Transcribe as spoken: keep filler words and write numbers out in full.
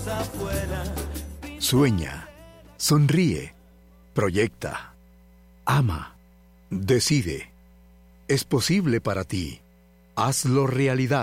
Sueña, sonríe, proyecta, ama, decide. Es posible para ti. Hazlo realidad.